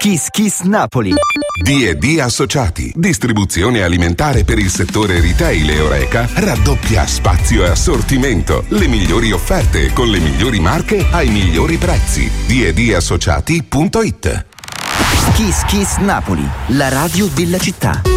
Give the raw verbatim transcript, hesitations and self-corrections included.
Kiss Kiss Napoli. D e D Associati, distribuzione alimentare per il settore retail e Horeca, raddoppia spazio e assortimento, le migliori offerte con le migliori marche ai migliori prezzi. D e D associati punto it. Kiss Kiss Napoli, la radio della città.